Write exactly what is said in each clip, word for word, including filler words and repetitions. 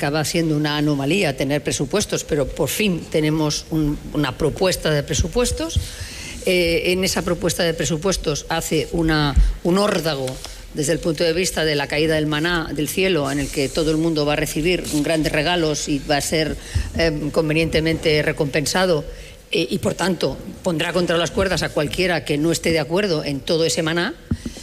acaba siendo una anomalía tener presupuestos, pero por fin tenemos un, una propuesta de presupuestos. Eh, en esa propuesta de presupuestos hace una, un órdago desde el punto de vista de la caída del maná del cielo, en el que todo el mundo va a recibir grandes regalos y va a ser eh, convenientemente recompensado, eh, y por tanto pondrá contra las cuerdas a cualquiera que no esté de acuerdo en todo ese maná,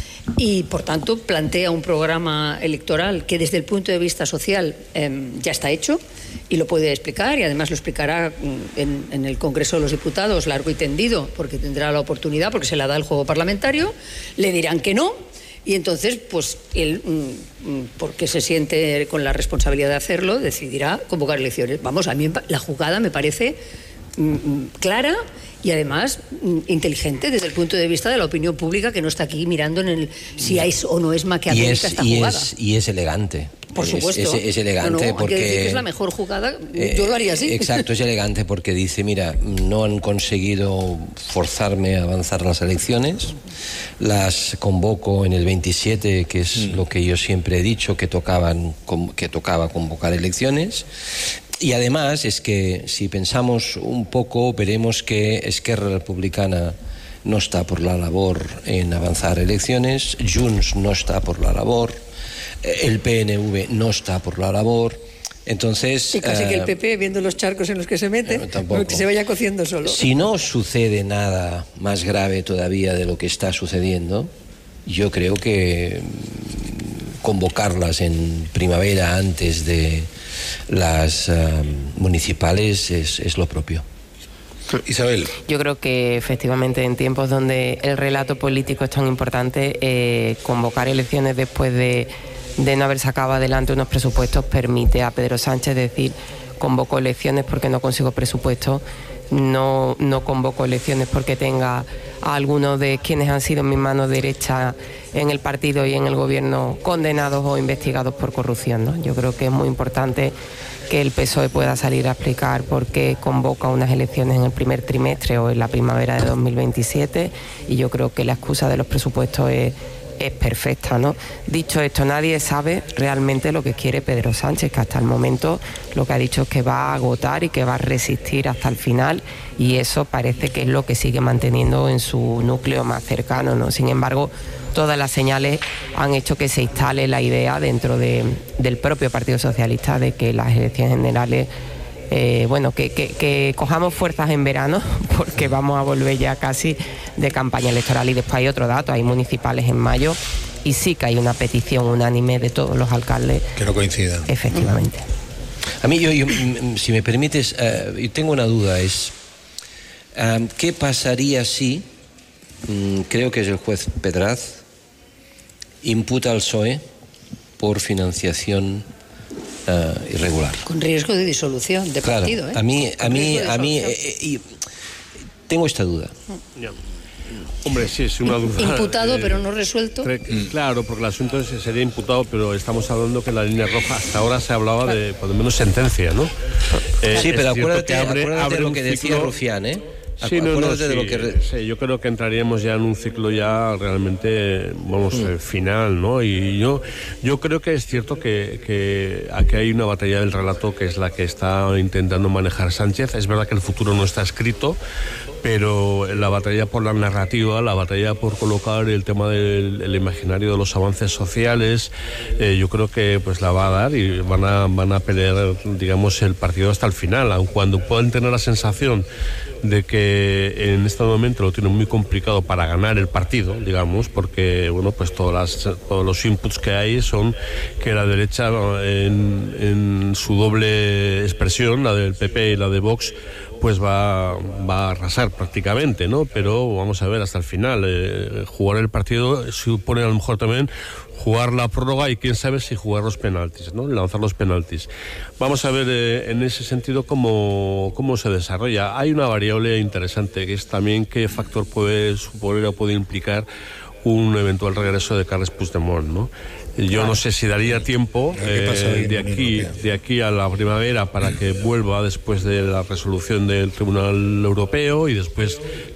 y por tanto plantea un programa electoral que desde el punto de vista social eh, ya está hecho y lo puede explicar, y además lo explicará en, en el Congreso de los Diputados largo y tendido, porque tendrá la oportunidad, porque se la da el juego parlamentario. Le dirán que no, y entonces pues él, porque se siente con la responsabilidad de hacerlo, decidirá convocar elecciones. Vamos, a mí la jugada me parece clara y además inteligente desde el punto de vista de la opinión pública, que no está aquí mirando en el si es o no es maquiavélica esta y jugada. Es, y es elegante. Por supuesto. Es, es, es elegante no, no, porque... Hay que decir que es la mejor jugada, eh, yo lo haría así. Exacto, es elegante porque dice, mira, no han conseguido forzarme a avanzar las elecciones, las convoco en el veintisiete, que es mm. lo que yo siempre he dicho, que, tocaban, que tocaba convocar elecciones. Y además es que si pensamos un poco, veremos que Esquerra Republicana no está por la labor en avanzar elecciones, Junts no está por la labor, el P N V no está por la labor. Entonces, y casi eh, que el P P, viendo los charcos en los que se mete, eh, que se vaya cociendo solo. Si no sucede nada más grave todavía de lo que está sucediendo, yo creo que convocarlas en primavera antes de las uh, municipales es, es lo propio. Isabel. Yo creo que efectivamente en tiempos donde el relato político es tan importante, eh, convocar elecciones después de, de no haber sacado adelante unos presupuestos permite a Pedro Sánchez decir: convoco elecciones porque no consigo presupuesto, no, no convoco elecciones porque tenga a algunos de quienes han sido mis manos derechas en el partido y en el gobierno condenados o investigados por corrupción, ¿no? Yo creo que es muy importante que el P S O E pueda salir a explicar por qué convoca unas elecciones en el primer trimestre o en la primavera de dos mil veintisiete, y yo creo que la excusa de los presupuestos es, es perfecta, ¿no? Dicho esto, nadie sabe realmente lo que quiere Pedro Sánchez, que hasta el momento lo que ha dicho es que va a agotar y que va a resistir hasta el final, y eso parece que es lo que sigue manteniendo en su núcleo más cercano, ¿no? Sin embargo, todas las señales han hecho que se instale la idea dentro de, del propio Partido Socialista de que las elecciones generales, eh, bueno, que, que, que cojamos fuerzas en verano, porque vamos a volver ya casi de campaña electoral. Y después hay otro dato, hay municipales en mayo, y sí que hay una petición unánime de todos los alcaldes. Que no coincidan. Efectivamente. A mí, yo, yo si me permites, uh, yo tengo una duda, es um, ¿qué pasaría si, um, creo que es el juez Pedraz, imputa al P S O E por financiación uh, irregular? Con riesgo de disolución de claro, partido, ¿eh? A mí, a mí, a mí eh, eh, eh, tengo esta duda. Ya. Hombre, sí, es una duda. Imputado, eh, pero no resuelto. Mm. Claro, porque el asunto es, sería imputado, pero estamos hablando que la línea roja, hasta ahora se hablaba claro. de, por lo menos, sentencia, ¿no? Eh, sí, pero acuérdate, abre, acuérdate abre de lo que decía ciclo... Rufián, ¿eh? Sí, no, no, sí, de lo que... sí, yo creo que entraríamos ya en un ciclo ya realmente, vamos, mm. eh, final, ¿no? Y yo yo creo que es cierto que, que aquí hay una batalla del relato que es la que está intentando manejar Sánchez. Es verdad que el futuro no está escrito, pero la batalla por la narrativa, la batalla por colocar el tema del el imaginario de los avances sociales, eh, yo creo que pues la va a dar y van a, van a pelear, digamos, el partido hasta el final, aun cuando puedan tener la sensación de que en este momento lo tienen muy complicado para ganar el partido, digamos, porque bueno, pues todas las, todos los inputs que hay son que la derecha en, en su doble expresión, la del P P y la de Vox, pues va, va a arrasar prácticamente, ¿no? Pero vamos a ver hasta el final. Eh, jugar el partido supone a lo mejor también jugar la prórroga y quién sabe si jugar los penaltis, ¿no? Lanzar los penaltis. Vamos a ver eh, en ese sentido cómo, cómo se desarrolla. Hay una variable interesante que es también qué factor puede suponer o puede implicar un eventual regreso de Carles Puigdemont, ¿no? Yo claro. no sé si daría tiempo eh, de aquí de aquí a la primavera para que vuelva después de la resolución del Tribunal Europeo y después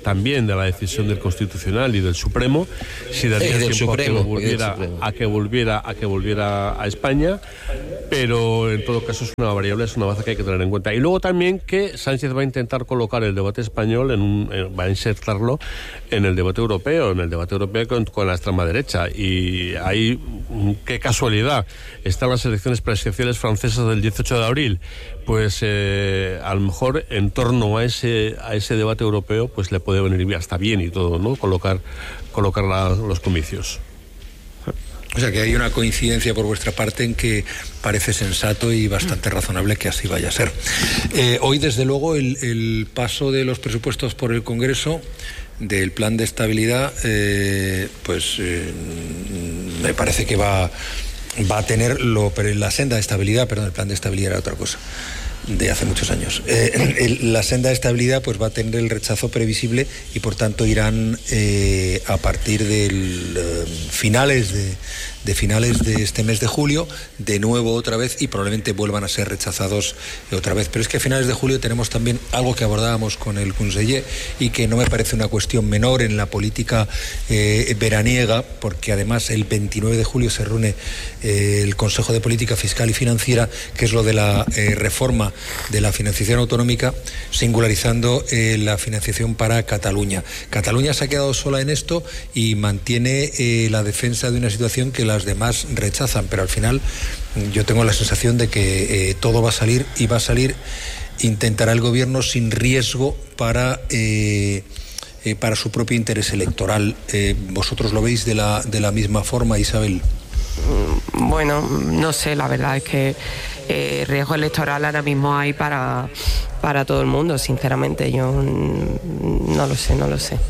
también de la decisión del Constitucional y del Supremo, si daría del tiempo Supremo, a, que volviera, Supremo. a que volviera a que volviera a España, pero en todo caso es una variable, es una baza que hay que tener en cuenta. Y luego también que Sánchez va a intentar colocar el debate español, en un, en, va a insertarlo en el debate europeo, en el debate europeo con, con la extrema derecha. Y ahí, qué casualidad, están las elecciones presidenciales francesas del dieciocho de abril. Pues eh, a lo mejor en torno a ese a ese debate europeo pues le puede venir hasta bien y todo, ¿no? Colocar, colocar la, los comicios. O sea que hay una coincidencia por vuestra parte en que parece sensato y bastante razonable que así vaya a ser. Eh, hoy, desde luego, el, el paso de los presupuestos por el Congreso, del plan de estabilidad, eh, pues eh, me parece que va, va a tener lo, pero la senda de estabilidad, perdón, el plan de estabilidad era otra cosa, de hace muchos años. Eh, el, la senda de estabilidad pues va a tener el rechazo previsible y por tanto irán eh, a partir de eh, finales de, de finales de este mes de julio de nuevo otra vez y probablemente vuelvan a ser rechazados otra vez. Pero es que a finales de julio tenemos también algo que abordábamos con el conseller y que no me parece una cuestión menor en la política eh, veraniega, porque además el veintinueve de julio se reúne eh, el Consejo de Política Fiscal y Financiera, que es lo de la eh, reforma de la financiación autonómica, singularizando eh, la financiación para Cataluña. Cataluña se ha quedado sola en esto y mantiene eh, la defensa de una situación que las demás rechazan, pero al final yo tengo la sensación de que eh, todo va a salir y va a salir, intentará el gobierno sin riesgo para eh, eh, para su propio interés electoral. Eh, ¿Vosotros lo veis de la, de la misma forma, Isabel? Bueno, no sé, la verdad es que eh, riesgo electoral ahora mismo hay para, para todo el mundo, sinceramente, yo no lo sé, no lo sé.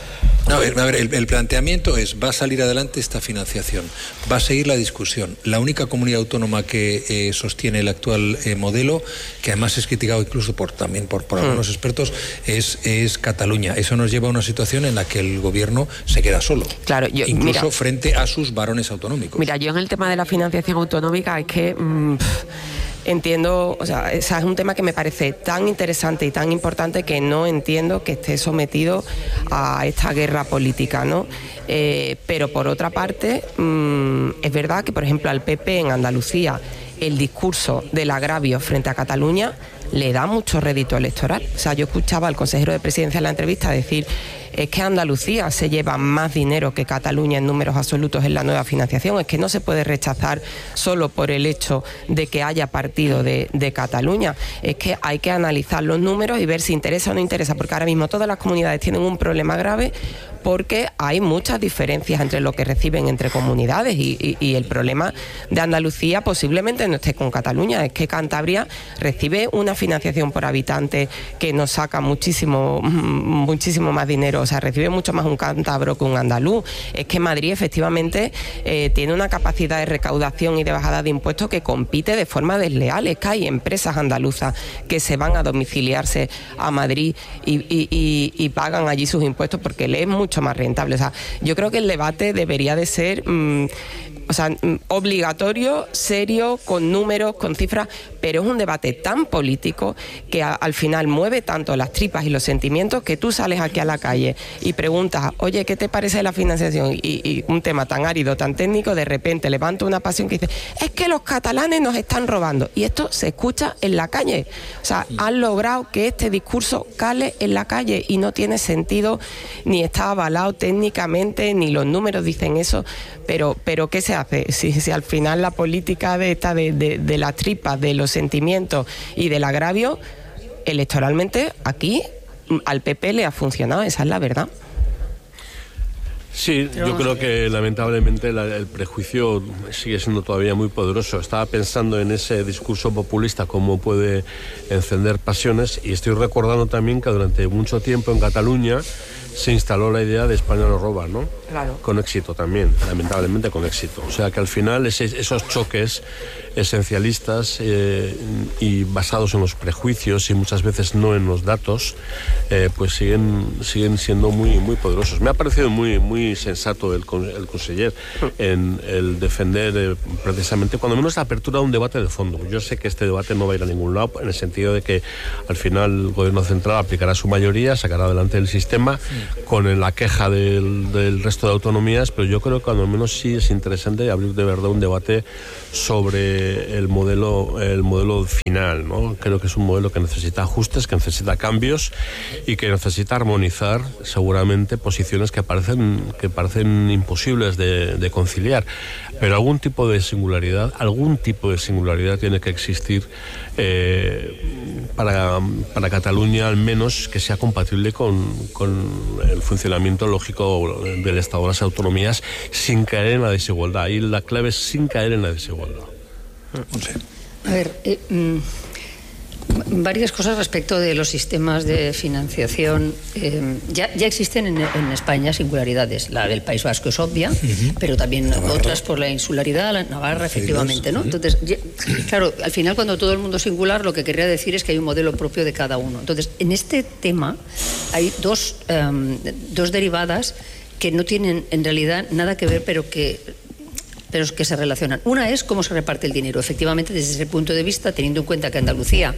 A ver, a ver el, el planteamiento es, va a salir adelante esta financiación, va a seguir la discusión. La única comunidad autónoma que eh, sostiene el actual eh, modelo, que además es criticado incluso por también por, por mm. algunos expertos, es, es Cataluña. Eso nos lleva a una situación en la que el gobierno se queda solo, claro, yo, incluso mira, frente a sus varones autonómicos. Mira, yo en el tema de la financiación autonómica es que... Mmm, entiendo, o sea, es un tema que me parece tan interesante y tan importante que no entiendo que esté sometido a esta guerra política, ¿no? Eh, pero por otra parte, mmm, es verdad que, por ejemplo, al P P en Andalucía el discurso del agravio frente a Cataluña le da mucho rédito electoral. O sea, yo escuchaba al consejero de Presidencia en la entrevista decir, es que Andalucía se lleva más dinero que Cataluña en números absolutos en la nueva financiación, es que no se puede rechazar solo por el hecho de que haya partido de, de Cataluña, es que hay que analizar los números y ver si interesa o no interesa, porque ahora mismo todas las comunidades tienen un problema grave porque hay muchas diferencias entre lo que reciben entre comunidades y, y, y el problema de Andalucía posiblemente no esté con Cataluña, es que Cantabria recibe una financiación por habitante que nos saca muchísimo, muchísimo más dinero, o sea, recibe mucho más un cántabro que un andaluz. Es que Madrid efectivamente eh, tiene una capacidad de recaudación y de bajada de impuestos que compite de forma desleal. Es que hay empresas andaluzas que se van a domiciliarse a Madrid y, y, y, y pagan allí sus impuestos porque les es mucho más rentable. O sea, yo creo que el debate debería de ser mmm, o sea, obligatorio, serio, con números, con cifras, pero es un debate tan político que a, al final mueve tanto las tripas y los sentimientos que tú sales aquí a la calle y preguntas, oye, ¿qué te parece la financiación? Y, y un tema tan árido, tan técnico, de repente levanta una pasión que dice, es que los catalanes nos están robando. Y esto se escucha en la calle. O sea, han logrado que este discurso cale en la calle y no tiene sentido, ni está avalado técnicamente, ni los números dicen eso, pero, pero ¿qué se hace? Si, si al final la política de esta de, de, de las tripas, de los sentimientos y del agravio, electoralmente aquí al P P le ha funcionado, esa es la verdad. Sí, yo creo que lamentablemente la, el prejuicio sigue siendo todavía muy poderoso. Estaba pensando en ese discurso populista, cómo puede encender pasiones, y estoy recordando también que durante mucho tiempo en Cataluña se instaló la idea de España nos roba, ¿no? Claro. Con éxito también, lamentablemente con éxito. O sea que al final ese, esos choques esencialistas eh, y basados en los prejuicios y muchas veces no en los datos, eh, pues siguen siguen siendo muy muy poderosos. Me ha parecido muy muy muy sensato el, el conseller en el defender eh, precisamente, cuando menos, la apertura de un debate de fondo. Yo sé que este debate no va a ir a ningún lado, en el sentido de que al final el gobierno central aplicará su mayoría, sacará adelante el sistema con la queja del, del resto de autonomías, pero yo creo que cuando menos sí es interesante abrir de verdad un debate sobre el modelo, el modelo final, ¿no? Creo que es un modelo que necesita ajustes, que necesita cambios y que necesita armonizar seguramente posiciones que parecen, que parecen imposibles de, de conciliar. Pero algún tipo de singularidad, algún tipo de singularidad tiene que existir eh, para, para Cataluña, al menos que sea compatible con, con el funcionamiento lógico del Estado de las autonomías, sin caer en la desigualdad. Y la clave es sin caer en la desigualdad. A ver, eh, mm, varias cosas respecto de los sistemas de financiación. Eh, ya, ya existen en, en España singularidades. La del País Vasco es obvia, uh-huh. pero también Navarra. Otras por la insularidad, la Navarra, efectivamente, ¿no? Entonces, ya, claro, al final, cuando todo el mundo es singular, lo que querría decir es que hay un modelo propio de cada uno. Entonces, en este tema hay dos, um, dos derivadas que no tienen en realidad nada que ver, pero que pero que se relacionan. Una es cómo se reparte el dinero. Efectivamente, desde ese punto de vista, teniendo en cuenta que Andalucía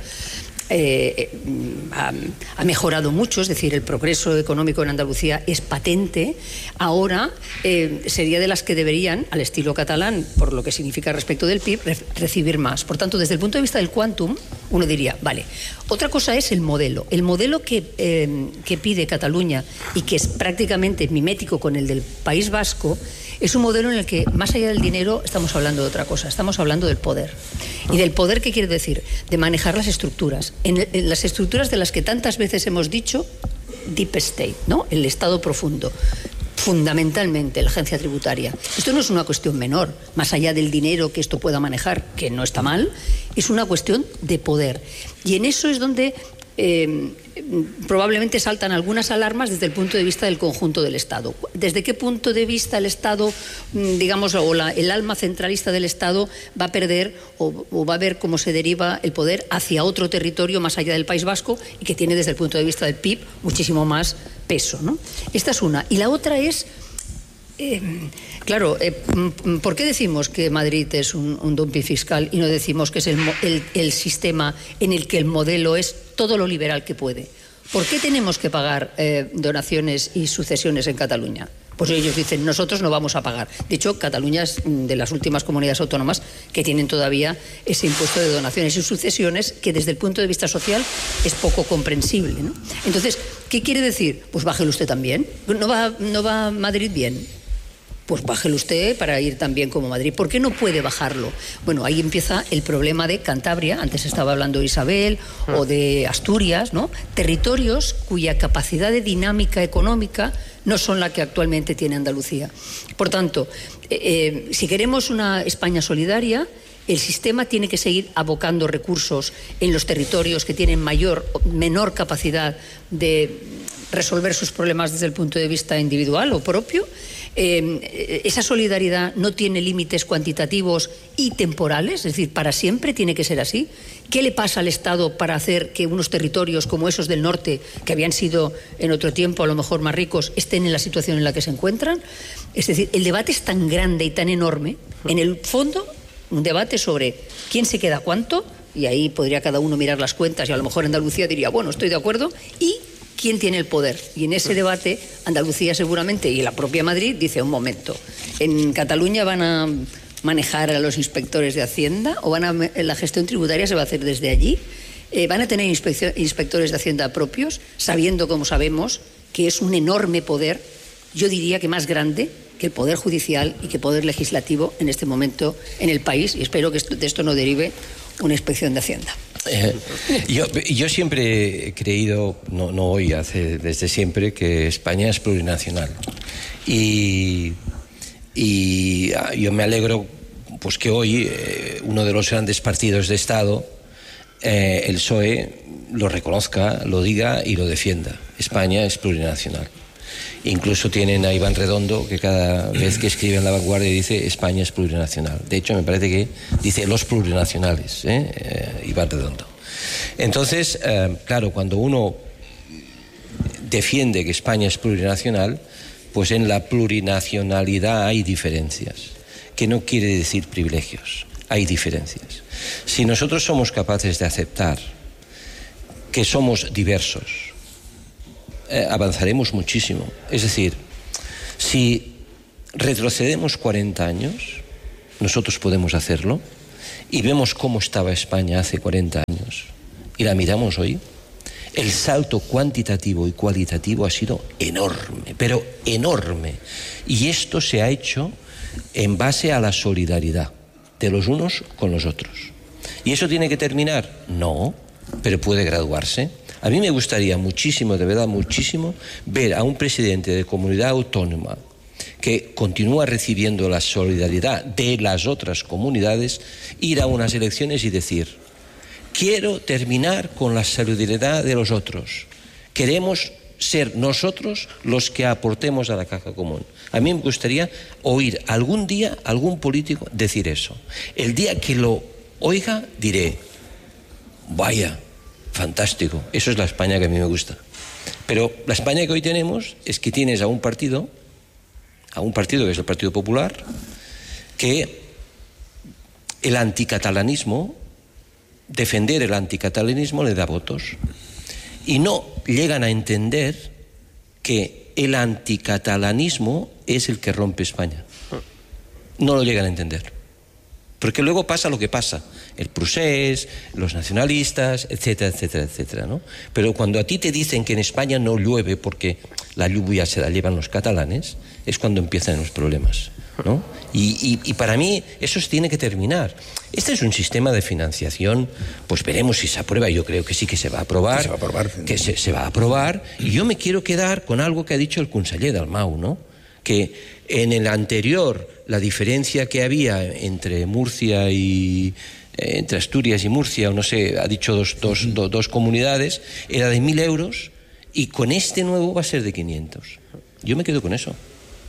eh, ha, ha mejorado mucho, es decir, el progreso económico en Andalucía es patente, ahora eh, sería de las que deberían, al estilo catalán, por lo que significa respecto del P I B, re recibir más. Por tanto, desde el punto de vista del quantum, uno diría, vale. Otra cosa es el modelo. El modelo que, eh, que pide Cataluña y que es prácticamente mimético con el del País Vasco, es un modelo en el que, más allá del dinero, estamos hablando de otra cosa, estamos hablando del poder. ¿Y del poder qué quiere decir? De manejar las estructuras. En, en las estructuras de las que tantas veces hemos dicho, deep state, ¿no? El Estado profundo. Fundamentalmente la agencia tributaria. Esto no es una cuestión menor, más allá del dinero que esto pueda manejar, que no está mal, es una cuestión de poder. Y en eso es donde eh, probablemente saltan algunas alarmas desde el punto de vista del conjunto del Estado. ¿Desde qué punto de vista el Estado, digamos, o la, el alma centralista del Estado va a perder o, o va a ver cómo se deriva el poder hacia otro territorio más allá del País Vasco y que tiene desde el punto de vista del P I B muchísimo más peso, ¿no? Esta es una. Y la otra es, eh, claro, eh, ¿por qué decimos que Madrid es un, un dumping fiscal y no decimos que es el, el, el sistema en el que el modelo es todo lo liberal que puede? ¿Por qué tenemos que pagar eh, donaciones y sucesiones en Cataluña? Pues ellos dicen, nosotros no vamos a pagar. De hecho, Cataluña es de las últimas comunidades autónomas que tienen todavía ese impuesto de donaciones y sucesiones que desde el punto de vista social es poco comprensible, ¿no? Entonces, ¿qué quiere decir? Pues bájelo usted también. ¿No va, no va Madrid bien? Pues bájelo usted para ir tan bien como Madrid. ¿Por qué no puede bajarlo? Bueno, ahí empieza el problema de Cantabria, antes estaba hablando de Isabel, o de Asturias, ¿no? Territorios cuya capacidad de dinámica económica no son la que actualmente tiene Andalucía. Por tanto, eh, eh, si queremos una España solidaria, el sistema tiene que seguir abocando recursos en los territorios que tienen mayor o menor capacidad de resolver sus problemas desde el punto de vista individual o propio. Eh, esa solidaridad no tiene límites cuantitativos y temporales, es decir, para siempre tiene que ser así. ¿Qué le pasa al Estado para hacer que unos territorios como esos del norte, que habían sido en otro tiempo a lo mejor más ricos, estén en la situación en la que se encuentran? Es decir, el debate es tan grande y tan enorme, en el fondo, un debate sobre quién se queda cuánto, y ahí podría cada uno mirar las cuentas y a lo mejor Andalucía diría, bueno, estoy de acuerdo, y quién tiene el poder. Y en ese debate Andalucía seguramente y la propia Madrid dice, un momento, ¿en Cataluña van a manejar a los inspectores de Hacienda o van a, la gestión tributaria se va a hacer desde allí? Eh, ¿Van a tener inspectores de Hacienda propios, sabiendo, como sabemos, que es un enorme poder, yo diría que más grande que el poder judicial y que el poder legislativo en este momento en el país? Y espero que esto, de esto no derive una inspección de Hacienda. Eh, yo, yo siempre he creído, no, no hoy, hace, desde siempre, que España es plurinacional. Y, y yo me alegro pues que hoy eh, uno de los grandes partidos de Estado, eh, el P S O E, lo reconozca, lo diga y lo defienda. España es plurinacional. Incluso tienen a Iván Redondo, que cada vez que escribe en La Vanguardia dice España es plurinacional. De hecho, me parece que dice los plurinacionales, ¿eh? Eh, Iván Redondo. Entonces, eh, claro, cuando uno defiende que España es plurinacional, pues en la plurinacionalidad hay diferencias, que no quiere decir privilegios, hay diferencias. Si nosotros somos capaces de aceptar que somos diversos, eh, avanzaremos muchísimo. Es decir, si retrocedemos cuarenta años, nosotros podemos hacerlo, y vemos cómo estaba España hace cuarenta años, y la miramos hoy, el salto cuantitativo y cualitativo ha sido enorme, pero enorme. Y esto se ha hecho en base a la solidaridad de los unos con los otros. ¿Y eso tiene que terminar? No, pero puede graduarse. A mí me gustaría muchísimo, de verdad muchísimo, ver a un presidente de comunidad autónoma que continúa recibiendo la solidaridad de las otras comunidades, ir a unas elecciones y decir: quiero terminar con la solidaridad de los otros. Queremos ser nosotros los que aportemos a la caja común. A mí me gustaría oír algún día algún político decir eso. El día que lo oiga diré: vaya, fantástico, eso es la España que a mí me gusta. Pero la España que hoy tenemos es que tienes a un partido, a un partido que es el Partido Popular, que el anticatalanismo, defender el anticatalanismo le da votos, y no llegan a entender que el anticatalanismo es el que rompe España. No lo llegan a entender, porque luego pasa lo que pasa, el procés, los nacionalistas, etcétera, etcétera, etcétera, ¿no? Pero cuando a ti te dicen que en España no llueve porque la lluvia se la llevan los catalanes, es cuando empiezan los problemas, ¿no? Y, y, y para mí eso se tiene que terminar. Este es un sistema de financiación, pues veremos si se aprueba. Yo creo que sí que se va a aprobar, que se va a aprobar, que se, se va a aprobar. Y yo me quiero quedar con algo que ha dicho el conseller Dalmau, ¿no? Que en el anterior la diferencia que había entre Murcia y eh, entre Asturias y Murcia, o no sé, ha dicho dos, dos, do, dos comunidades, era de mil euros, y con este nuevo va a ser de quinientos. Yo me quedo con eso.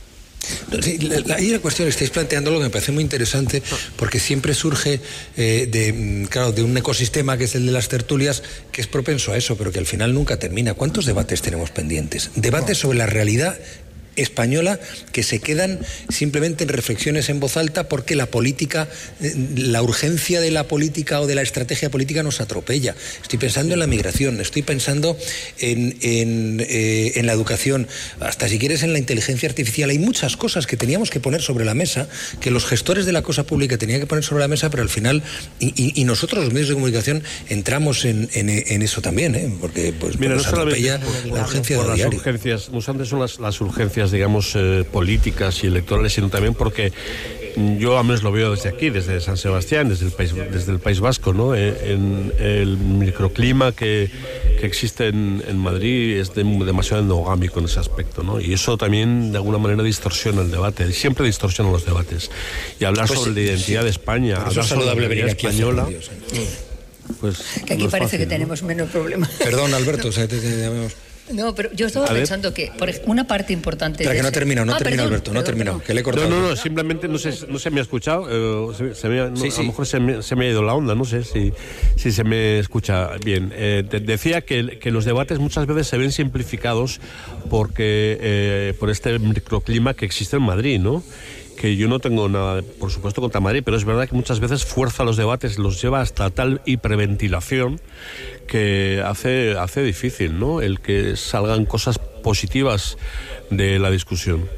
No, sí, la, la, ahí la cuestión, estáis planteando lo que me parece muy interesante, porque siempre surge eh, de, claro, de un ecosistema que es el de las tertulias, que es propenso a eso, pero que al final nunca termina. ¿Cuántos debates tenemos pendientes? Debates sobre la realidad española que se quedan simplemente en reflexiones en voz alta porque la política, la urgencia de la política o de la estrategia política nos atropella. Estoy pensando en la migración, estoy pensando en, en, eh, en la educación, hasta si quieres en la inteligencia artificial. Hay muchas cosas que teníamos que poner sobre la mesa, que los gestores de la cosa pública tenían que poner sobre la mesa, pero al final, y, y, y nosotros los medios de comunicación entramos en, en, en eso también, ¿eh? Porque pues, Mira, nos no atropella por, la urgencia por de las diario. Urgencias, no solamente son las, las urgencias, digamos, eh, políticas y electorales, sino también porque yo al menos lo veo desde aquí, desde San Sebastián, desde el País, desde el País Vasco, ¿no? En, en el microclima que, que existe en, en Madrid es de, demasiado endogámico en ese aspecto, ¿no? Y eso también de alguna manera distorsiona el debate, siempre distorsiona los debates. Y hablar pues sobre sí, la identidad sí. de España, Por hablar sobre la identidad española, Dios, ¿eh? pues que aquí no parece fácil, que ¿no? tenemos menos problemas. Perdón, Alberto, no. o sea, te, te, te, No, pero yo estaba pensando que por ejemplo, una parte importante... Espera, que no ha terminado, no ha ah, terminado, perdón, Alberto, no ha terminado, perdón. que le he cortado. No, no, no, simplemente no sé, no se me ha escuchado, eh, se, se me ha, no, sí, sí. a lo mejor se me, se me ha ido la onda, no sé si, si se me escucha bien. Eh, te, decía que, que los debates muchas veces se ven simplificados porque eh, por este microclima que existe en Madrid, ¿no? Que yo no tengo nada, por supuesto, contra Madrid, pero es verdad que muchas veces fuerza los debates, los lleva hasta tal hiperventilación que hace, hace difícil, ¿no?, el que salgan cosas positivas de la discusión.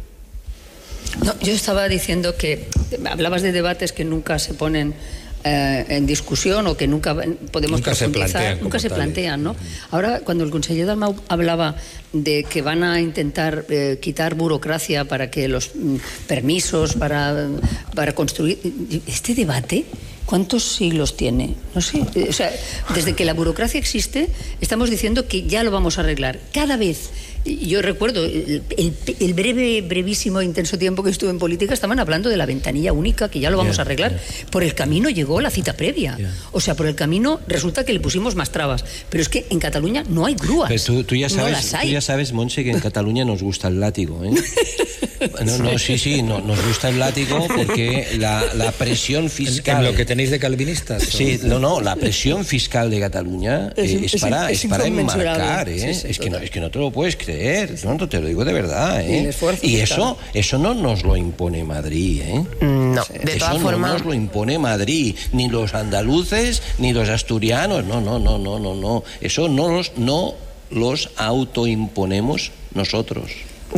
No, yo estaba diciendo que hablabas de debates que nunca se ponen eh, en discusión o que nunca podemos nunca se plantean, nunca se plantean, ¿no? Ahora, cuando el conseller Dalmau hablaba de que van a intentar eh, quitar burocracia para que los mm, permisos para, para construir este debate, ¿cuántos siglos tiene? No sé, o sea, desde que la burocracia existe estamos diciendo que ya lo vamos a arreglar. Cada vez, yo recuerdo el, el, el breve, brevísimo, intenso tiempo que estuve en política, estaban hablando de la ventanilla única, que ya lo vamos yeah, a arreglar. Yeah. Por el camino llegó la cita previa. Yeah. O sea, por el camino resulta que le pusimos más trabas. Pero es que en Cataluña no hay grúas. Pero tú, tú ya sabes, no las hay. Tú ya sabes, Montse, que en Cataluña nos gusta el látigo, ¿eh? No, no, sí, sí, no, nos gusta el látigo porque la, la presión fiscal... ¿En, en lo que tenéis de calvinistas? Sí, no, no, la presión fiscal de Cataluña es, eh, es, es para, es, es para enmarcar, ¿eh? Sí, sí, es, que no, es que no te lo puedes creer, no, te lo digo de verdad, ¿eh? Y eso, eso no nos lo impone Madrid, ¿eh? No, de eso todas no formas... nos lo impone Madrid, ni los andaluces, ni los asturianos, no, no, no, no, no, no. Eso no los, no los autoimponemos nosotros.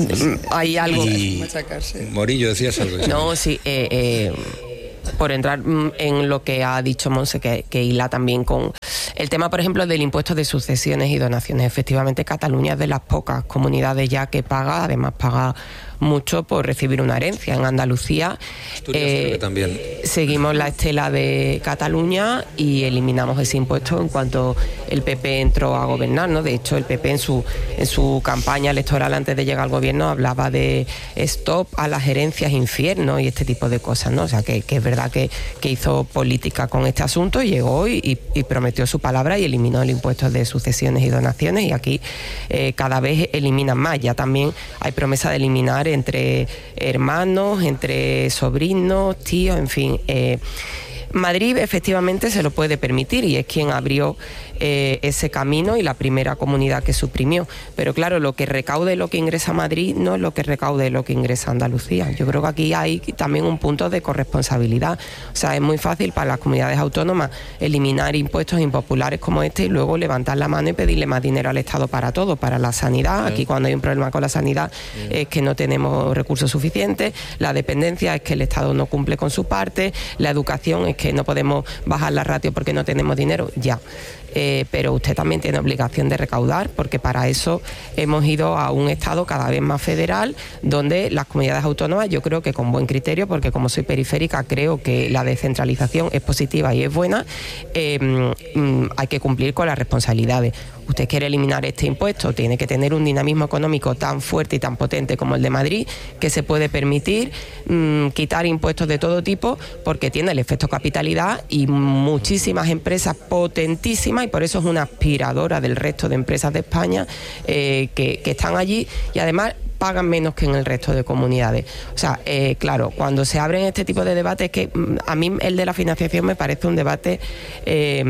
Hay algo... Y... Morillo, decías algo. No, sí, eh, eh, por entrar en lo que ha dicho Monse, que, que hila también con el tema, por ejemplo, del impuesto de sucesiones y donaciones. Efectivamente, Cataluña es de las pocas comunidades ya que paga, además paga mucho por recibir una herencia. En Andalucía eh, también. seguimos la estela de Cataluña y eliminamos ese impuesto en cuanto el P P entró a gobernar, ¿no? De hecho, el P P en su en su campaña electoral antes de llegar al gobierno hablaba de stop a las herencias infierno y este tipo de cosas, ¿no? O sea, que, que es verdad que, que hizo política con este asunto, llegó y, y prometió su palabra y eliminó el impuesto de sucesiones y donaciones, y aquí eh, cada vez eliminan más. Ya también hay promesa de eliminar entre hermanos, entre sobrinos, tíos, en fin. Eh, Madrid efectivamente se lo puede permitir y es quien abrió eh, ese camino y la primera comunidad que suprimió. Pero claro, lo que recaude lo que ingresa a Madrid no es lo que recaude lo que ingresa a Andalucía. Yo creo que aquí hay también un punto de corresponsabilidad. O sea, es muy fácil para las comunidades autónomas eliminar impuestos impopulares como este y luego levantar la mano y pedirle más dinero al Estado para todo, para la sanidad. Aquí cuando hay un problema con la sanidad es que no tenemos recursos suficientes, la dependencia es que el Estado no cumple con su parte, la educación es que no podemos bajar la ratio porque no tenemos dinero, ya. Eh, pero usted también tiene obligación de recaudar, porque para eso hemos ido a un Estado cada vez más federal, donde las comunidades autónomas, yo creo que con buen criterio, porque como soy periférica creo que la descentralización es positiva y es buena, eh, mm, hay que cumplir con las responsabilidades. Usted quiere eliminar este impuesto, tiene que tener un dinamismo económico tan fuerte y tan potente como el de Madrid, que se puede permitir mmm, quitar impuestos de todo tipo, porque tiene el efecto capitalidad y muchísimas empresas potentísimas, y por eso es una aspiradora del resto de empresas de España eh, que, que están allí y además pagan menos que en el resto de comunidades. O sea, eh, claro, cuando se abren este tipo de debates, que a mí el de la financiación me parece un debate, eh,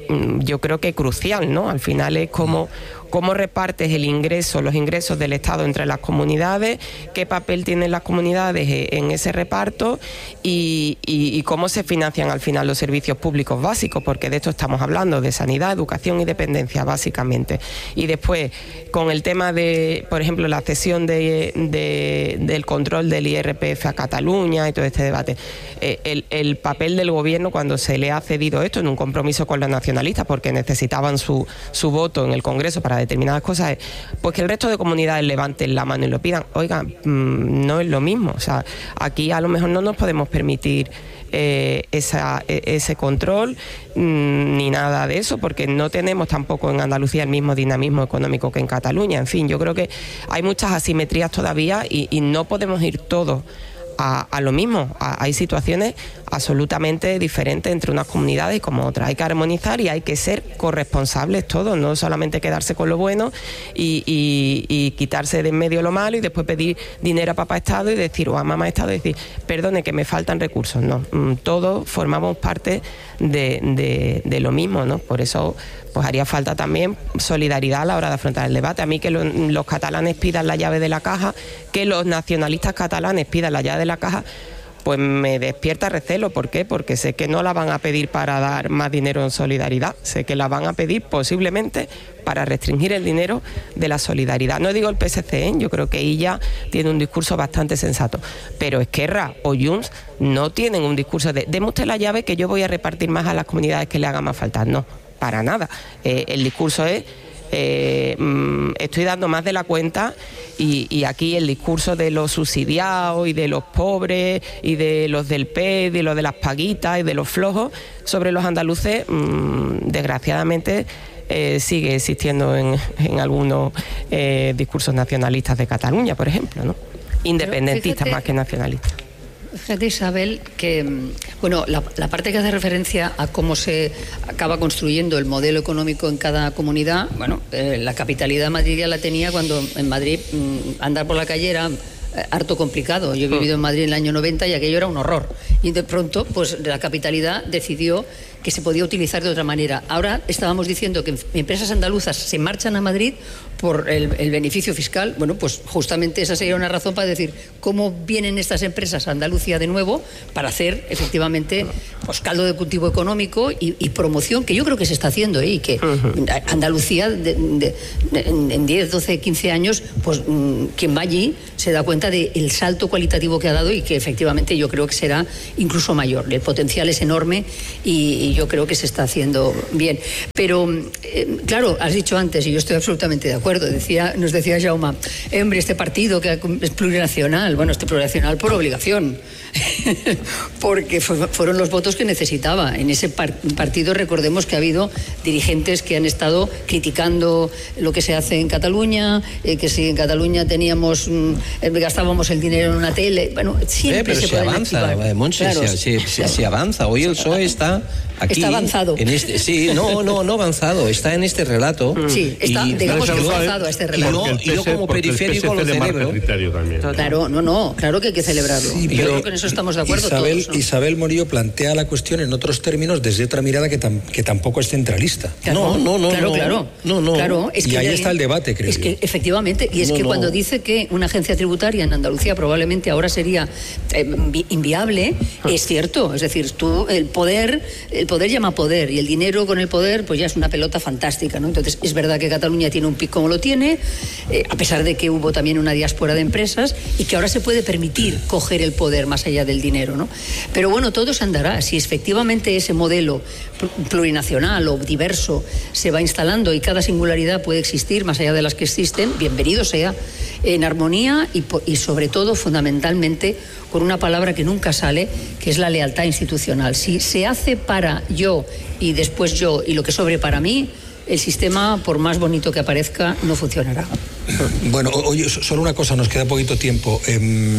yo creo que crucial, ¿no? Al final es como cómo repartes el ingreso, los ingresos del Estado entre las comunidades, qué papel tienen las comunidades en ese reparto y, y, y cómo se financian al final los servicios públicos básicos, porque de esto estamos hablando, de sanidad, educación y dependencia, básicamente. Y después, con el tema de, por ejemplo, la cesión de, de, del control del I R P F a Cataluña y todo este debate, eh, el, el papel del gobierno cuando se le ha cedido esto en un compromiso con los nacionalistas, porque necesitaban su, su voto en el Congreso para determinadas cosas, pues que el resto de comunidades levanten la mano y lo pidan. Oiga, mmm, no es lo mismo. O sea, aquí a lo mejor no nos podemos permitir eh, esa, ese control mmm, ni nada de eso, porque no tenemos tampoco en Andalucía el mismo dinamismo económico que en Cataluña. En fin, yo creo que hay muchas asimetrías todavía y, y no podemos ir todos A, a lo mismo. A, hay situaciones absolutamente diferentes entre unas comunidades y como otras. Hay que armonizar y hay que ser corresponsables todos, no solamente quedarse con lo bueno y, y, y quitarse de en medio lo malo y después pedir dinero a papá Estado y decir, o a mamá Estado y decir, perdone que me faltan recursos. No, todos formamos parte de, de, de lo mismo, ¿no? Por eso pues haría falta también solidaridad a la hora de afrontar el debate. A mí que lo, los catalanes pidan la llave de la caja, que los nacionalistas catalanes pidan la llave de la caja, pues me despierta recelo. ¿Por qué? Porque sé que no la van a pedir para dar más dinero en solidaridad, sé que la van a pedir posiblemente para restringir el dinero de la solidaridad. No digo el P S C, ¿eh? Yo creo que ella tiene un discurso bastante sensato, pero Esquerra o Junts no tienen un discurso de deme usted la llave que yo voy a repartir más a las comunidades que le haga más falta. No, para nada. Eh, el discurso es Eh, estoy dando más de la cuenta y, y aquí el discurso de los subsidiados y de los pobres y de los del P E D y los de las paguitas y de los flojos sobre los andaluces, mmm, desgraciadamente eh, sigue existiendo en, en algunos eh, discursos nacionalistas de Cataluña, por ejemplo, ¿no? Independentistas más que nacionalistas. Fíjate, Isabel, que bueno, la, la parte que hace referencia a cómo se acaba construyendo el modelo económico en cada comunidad, bueno, eh, la capitalidad de Madrid ya la tenía cuando en Madrid mmm, andar por la calle era eh, harto complicado. Yo he vivido en Madrid en el año noventa y aquello era un horror. Y de pronto, pues la capitalidad decidió que se podía utilizar de otra manera. Ahora estábamos diciendo que empresas andaluzas se marchan a Madrid por el, el beneficio fiscal. Bueno, pues justamente esa sería una razón para decir cómo vienen estas empresas a Andalucía de nuevo para hacer efectivamente pues caldo de cultivo económico y, y promoción, que yo creo que se está haciendo, ¿eh? Y que Andalucía de, de, de, en diez, doce, quince años, pues quien va allí se da cuenta del salto cualitativo que ha dado y que efectivamente yo creo que será incluso mayor. El potencial es enorme y, y yo creo que se está haciendo bien. Pero, eh, claro, has dicho antes, y yo estoy absolutamente de acuerdo, decía, nos decía Jaume, eh, hombre, este partido que es plurinacional, bueno, este plurinacional por obligación, porque fue, fueron los votos que necesitaba. En ese par partido recordemos que ha habido dirigentes que han estado criticando lo que se hace en Cataluña, eh, que si en Cataluña teníamos, mm, gastábamos el dinero en una tele, bueno, siempre eh, pero se, se avanza, Montse, claro, se, se, se, se avanza. Hoy el P S O E está aquí. Está avanzado. En este, sí, no, no, no avanzado, está en este relato. Sí, está, y, digamos que avanzado a este relato. Y yo, y yo como periférico lo celebro. Claro, no, no, claro que hay que celebrarlo. Sí, yo creo que en eso estamos de acuerdo Isabel, todos, ¿no? Isabel Morillo plantea la cuestión en otros términos desde otra mirada que, tam, que tampoco es centralista. Claro, no, no, no. Claro, no, claro. No, no. Claro, es y que ahí de, está el debate, creo Es yo. que efectivamente, y es no, que no. cuando dice que una agencia tributaria en Andalucía probablemente ahora sería eh, inviable, es cierto. Es decir, tú, el poder, el poder llama poder y el dinero con el poder pues ya es una pelota fantástica, ¿no? Entonces es verdad que Cataluña tiene un pico como lo tiene, eh, a pesar de que hubo también una diáspora de empresas y que ahora se puede permitir coger el poder más allá del dinero, ¿no? Pero bueno, todo se andará. Si efectivamente ese modelo plurinacional o diverso se va instalando y cada singularidad puede existir más allá de las que existen, bienvenido sea, en armonía y, y sobre todo fundamentalmente con una palabra que nunca sale, que es la lealtad institucional. Si se hace para yo y después yo y lo que sobre para mí, el sistema, por más bonito que aparezca, no funcionará. Bueno, oye, solo una cosa, nos queda poquito tiempo. Eh,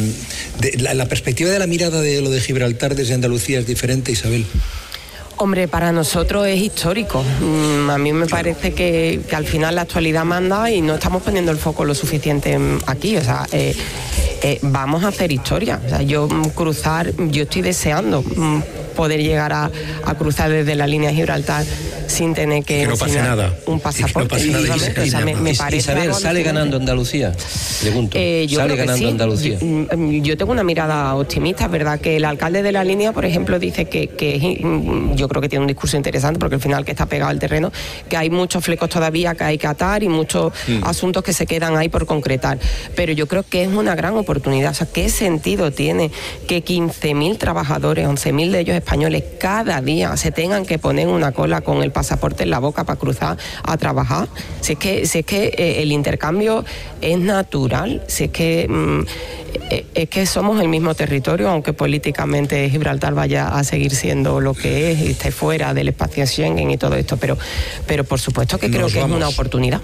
de, la, la perspectiva de la mirada de lo de Gibraltar desde Andalucía es diferente, Isabel. Hombre, para nosotros es histórico. Mm, a mí me parece que, que al final la actualidad manda y no estamos poniendo el foco lo suficiente aquí. O sea, eh, eh, vamos a hacer historia. O sea, yo cruzar, yo estoy deseando mm, poder llegar a, a cruzar desde la línea de Gibraltar sin tener que, que no pase nada. un pasaporte. Y que no pase nada. O sea, me, me parece Isabel, ¿sale ganando Andalucía? Pregunto. Eh, yo ¿Sale creo que ganando sí. Andalucía? Yo, yo tengo una mirada optimista, es verdad que el alcalde de la línea, por ejemplo, dice que, que yo creo que tiene un discurso interesante porque al final que está pegado al terreno, que hay muchos flecos todavía que hay que atar y muchos mm. asuntos que se quedan ahí por concretar. Pero yo creo que es una gran oportunidad. O sea, ¿qué sentido tiene que quince mil trabajadores, once mil de ellos españoles, cada día se tengan que poner una cola con el pasaporte en la boca para cruzar a trabajar? Si es que, si es que eh, el intercambio es natural, si es que mmm, eh, es que somos el mismo territorio, aunque políticamente Gibraltar vaya a seguir siendo lo que es y esté fuera del espacio Schengen y todo esto, pero, pero por supuesto que creo Nos que vamos. es una oportunidad.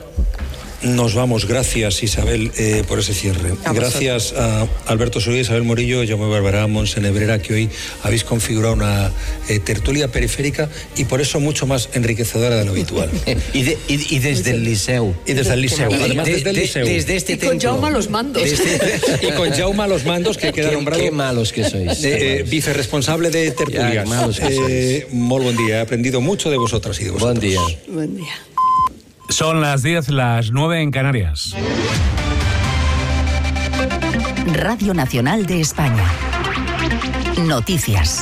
Nos vamos. Gracias, Isabel, eh, por ese cierre. A Gracias a Alberto Soria, Isabel Morillo, Jaume Barberá, Montse Nebrera, que hoy habéis configurado una eh, tertulia periférica y por eso mucho más enriquecedora de lo habitual. y, de, y, y desde el Liceu. Y desde el Liceu. Y Además, de, desde el de, Liceu. Desde este y con Jaume a los mandos. Desde, y con Jaume a los mandos, que queda qué, nombrado. Qué malos que sois. Eh, eh, vicerresponsable de tertulias. Ya, malos que sois. Eh, muy buen día. He aprendido mucho de vosotras y de vosotros. Buen día. Buen día. Son las diez, las nueve en Canarias. Radio Nacional de España. Noticias.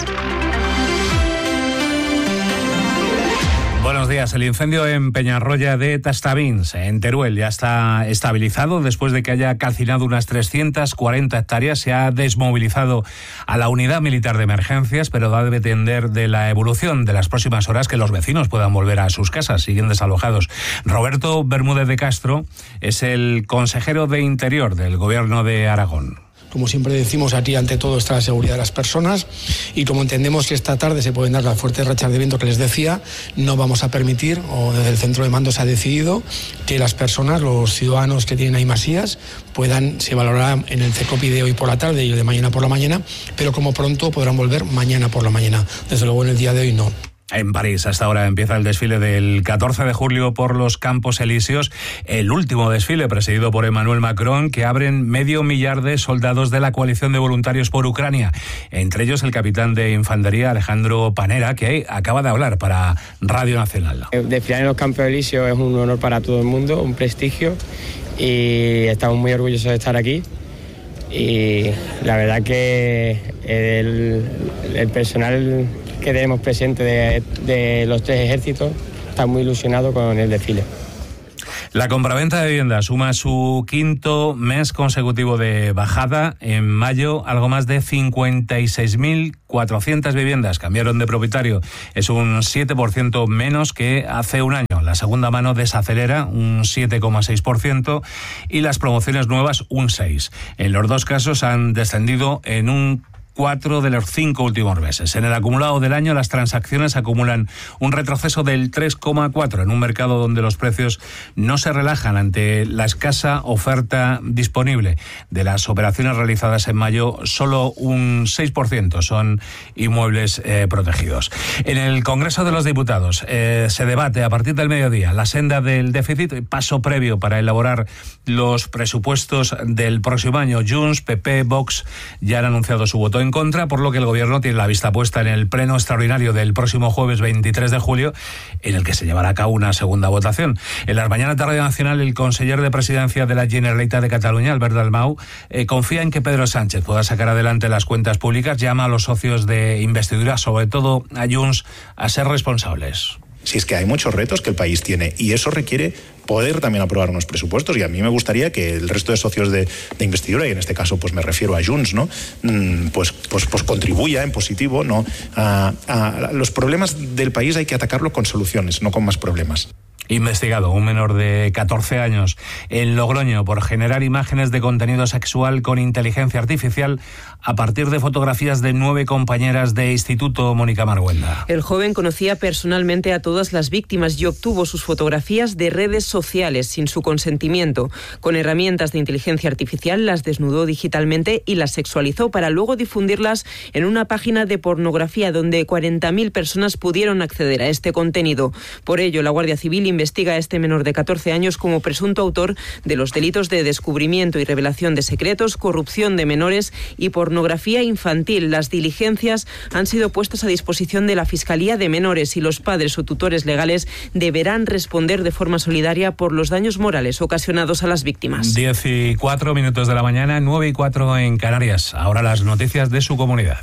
Buenos días. El incendio en Peñarroya de Tastavins, en Teruel, ya está estabilizado después de que haya calcinado unas trescientas cuarenta hectáreas. Se ha desmovilizado a la unidad militar de emergencias, pero debe depender de la evolución de las próximas horas que los vecinos puedan volver a sus casas. Siguen desalojados. Roberto Bermúdez de Castro es el consejero de Interior del Gobierno de Aragón. Como siempre decimos, aquí ante todo está la seguridad de las personas y como entendemos que esta tarde se pueden dar las fuertes rachas de viento que les decía, no vamos a permitir, o desde el centro de mando se ha decidido, que las personas, los ciudadanos que tienen ahí masías, puedan, se valorará en el CECOPI de hoy por la tarde y el de mañana por la mañana, pero como pronto podrán volver mañana por la mañana. Desde luego en el día de hoy no. En París, hasta ahora empieza el desfile del catorce de julio por los Campos Elíseos, el último desfile presidido por Emmanuel Macron, que abren medio millar de soldados de la coalición de voluntarios por Ucrania, entre ellos el capitán de infantería Alejandro Panera, que acaba de hablar para Radio Nacional. Desfilar en los Campos Elíseos es un honor para todo el mundo, un prestigio, y estamos muy orgullosos de estar aquí. Y la verdad que el, el personal que tenemos presente de, de los tres ejércitos está muy ilusionado con el desfile. La compraventa de viviendas suma su quinto mes consecutivo de bajada. En mayo, algo más de cincuenta y seis mil cuatrocientas viviendas cambiaron de propietario. Es un siete por ciento menos que hace un año. La segunda mano desacelera un siete coma seis por ciento y las promociones nuevas un seis por ciento. En los dos casos han descendido en un cuatro de los cinco últimos meses. En el acumulado del año, las transacciones acumulan un retroceso del tres coma cuatro en un mercado donde los precios no se relajan ante la escasa oferta disponible. De las operaciones realizadas en mayo, solo un seis por ciento son inmuebles eh, protegidos. En el Congreso de los Diputados eh, se debate a partir del mediodía la senda del déficit, paso previo para elaborar los presupuestos del próximo año. Junts, P P, Vox ya han anunciado su voto en contra, por lo que el Gobierno tiene la vista puesta en el pleno extraordinario del próximo jueves veintitrés de julio, en el que se llevará a cabo una segunda votación. En las mañanas de Radio Nacional, el conseller de Presidencia de la Generalitat de Cataluña, Albert Dalmau, eh, confía en que Pedro Sánchez pueda sacar adelante las cuentas públicas. Llama a los socios de investidura, sobre todo a Junts, a ser responsables. Si es que hay muchos retos que el país tiene y eso requiere poder también aprobar unos presupuestos, y a mí me gustaría que el resto de socios de, de investidura, y en este caso pues me refiero a Junts, ¿no? pues, pues, pues contribuya en positivo, ¿no? a, a los problemas del país hay que atacarlos con soluciones, no con más problemas. Investigado un menor de catorce años en Logroño por generar imágenes de contenido sexual con inteligencia artificial a partir de fotografías de nueve compañeras de instituto. Mónica Marguenda. El joven conocía personalmente a todas las víctimas y obtuvo sus fotografías de redes sociales sin su consentimiento. Con herramientas de inteligencia artificial las desnudó digitalmente y las sexualizó para luego difundirlas en una página de pornografía donde cuarenta mil personas pudieron acceder a este contenido. Por ello, la Guardia Civil investiga a este menor de catorce años como presunto autor de los delitos de descubrimiento y revelación de secretos, corrupción de menores y pornografía infantil. Las diligencias han sido puestas a disposición de la Fiscalía de Menores y los padres o tutores legales deberán responder de forma solidaria por los daños morales ocasionados a las víctimas. diez y cuatro minutos de la mañana, nueve y cuatro en Canarias. Ahora las noticias de su comunidad.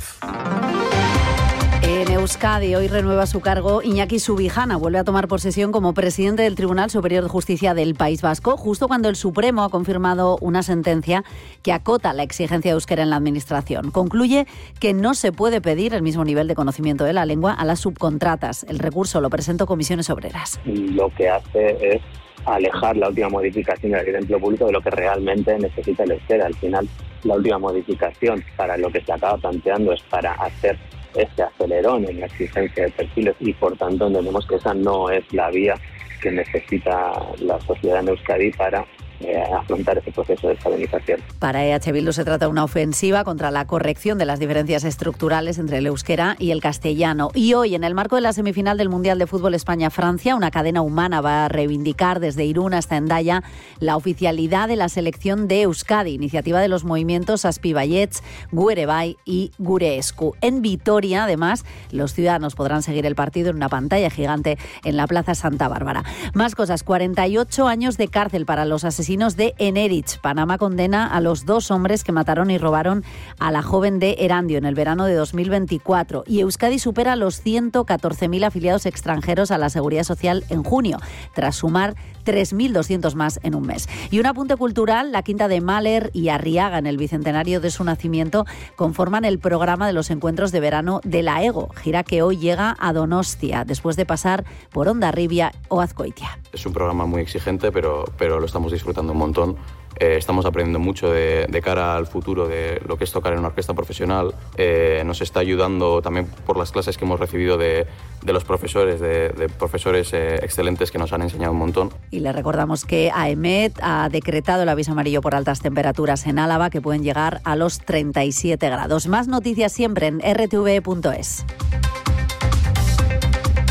En Euskadi hoy renueva su cargo Iñaki Subijana, vuelve a tomar posesión como presidente del Tribunal Superior de Justicia del País Vasco, justo cuando el Supremo ha confirmado una sentencia que acota la exigencia de euskera en la administración. Concluye que no se puede pedir el mismo nivel de conocimiento de la lengua a las subcontratas. El recurso lo presentó Comisiones Obreras. Lo que hace es alejar la última modificación de la ley de empleo público de lo que realmente necesita el euskera. Al final, la última modificación para lo que se acaba planteando es para hacer este acelerón en la exigencia de perfiles y por tanto entendemos que esa no es la vía que necesita la sociedad en Euskadi para eh, afrontar ese proceso de estabilización. Para E H Bildu se trata de una ofensiva contra la corrección de las diferencias estructurales entre el euskera y el castellano. Y hoy, en el marco de la semifinal del Mundial de Fútbol España-Francia, una cadena humana va a reivindicar desde Irún hasta Hendaya la oficialidad de la selección de Euskadi, iniciativa de los movimientos Azpibaietz, Gure Bai y Gure Esku. En Vitoria, además, los ciudadanos podrán seguir el partido en una pantalla gigante en la Plaza Santa Bárbara. Más cosas, cuarenta y ocho años de cárcel para los asesinos de Enerich. Panamá condena a los dos hombres que mataron y robaron a la joven de Erandio en el verano de dos mil veinticuatro. Y Euskadi supera los ciento catorce mil afiliados extranjeros a la Seguridad Social en junio, tras sumar tres mil doscientos más en un mes. Y un apunte cultural, la Quinta de Mahler y Arriaga, en el bicentenario de su nacimiento, conforman el programa de los encuentros de verano de la EGO, gira que hoy llega a Donostia, después de pasar por Hondarribia o Azkoitia. Es un programa muy exigente, pero, pero lo estamos disfrutando un montón. Eh, estamos aprendiendo mucho de, de cara al futuro de lo que es tocar en una orquesta profesional. Eh, nos está ayudando también por las clases que hemos recibido de, de los profesores, de, de profesores eh, excelentes que nos han enseñado un montón. Y le recordamos que AEMET ha decretado el aviso amarillo por altas temperaturas en Álava, que pueden llegar a los treinta y siete grados. Más noticias siempre en r t v punto es.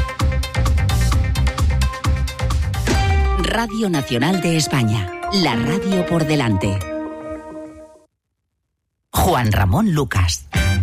Radio Nacional de España, la radio por delante. Juan Ramón Lucas.